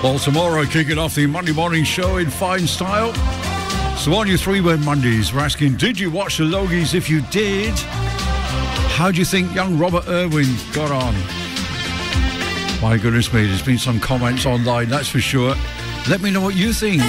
Baltimore kicking off the Monday morning show in fine style. So on your three-word Mondays, we're asking, did you watch the Logies? If you did, how do you think young Robert Irwin got on? My goodness me, there's been some comments online, that's for sure. Let me know what you think.